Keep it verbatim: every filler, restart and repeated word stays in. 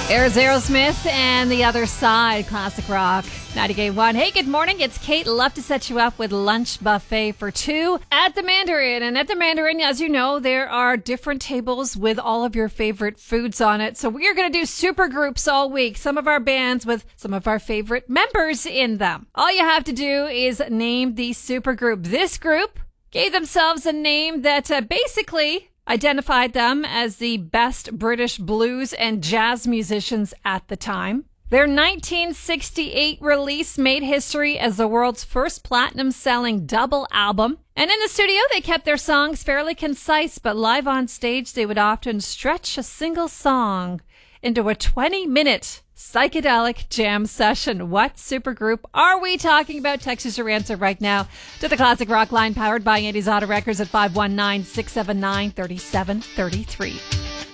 There's Aerosmith and The Other Side, classic rock. ninety-eight point one. Hey, good morning. It's Kate. Love to set you up with lunch buffet for two at the Mandarin. And at the Mandarin, as you know, there are different tables with all of your favorite foods on it. So we are going to do super groups all week. Some of our bands with some of our favorite members in them. All you have to do is name the super group. This group gave themselves a name that uh, basically identified them as the best British blues and jazz musicians at the time. Their nineteen sixty-eight release made history as the world's first platinum-selling double album. And in the studio, they kept their songs fairly concise, but live on stage, they would often stretch a single song into a twenty-minute psychedelic jam session. What supergroup are we talking about? Text us your answer right now to the Classic Rock line powered by Andy's Auto Records at five one nine, six seven nine, three seven three three.